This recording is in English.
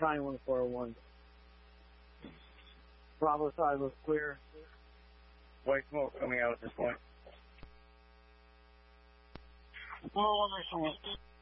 Time 1401. Bravo side looks clear. White smoke coming out at this point. Oh, excellent.